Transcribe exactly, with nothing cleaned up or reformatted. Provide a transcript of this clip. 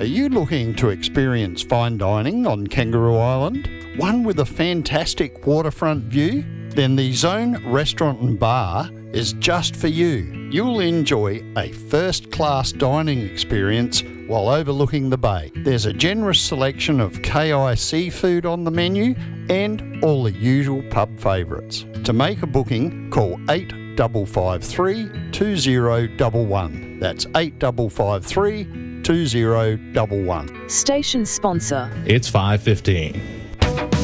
Are you looking to experience fine dining on Kangaroo Island? One with a fantastic waterfront view? Then the Zone Restaurant and Bar is just for you. You'll enjoy a first-class dining experience while overlooking the bay. There's a generous selection of K I seafood on the menu and all the usual pub favourites. To make a booking, call eight five five three, two zero one one. That's eight five five three, two zero one one. Station sponsor. It's five fifteen.